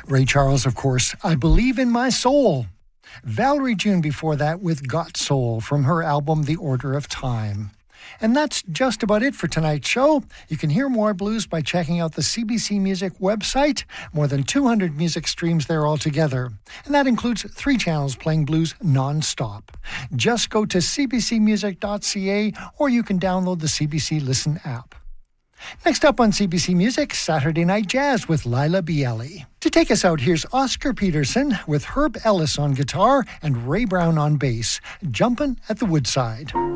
Ray Charles, of course, I Believe in My Soul. Valerie June before that with Got Soul from her album The Order of Time. And that's just about it for tonight's show. You can hear more blues by checking out the CBC Music website. More than 200 music streams there altogether. And that includes 3 channels playing blues non-stop. Just go to cbcmusic.ca or you can download the CBC Listen app. Next up on CBC Music, Saturday Night Jazz with Lila Bialy. To take us out, here's Oscar Peterson with Herb Ellis on guitar and Ray Brown on bass, Jumpin' at the Woodside.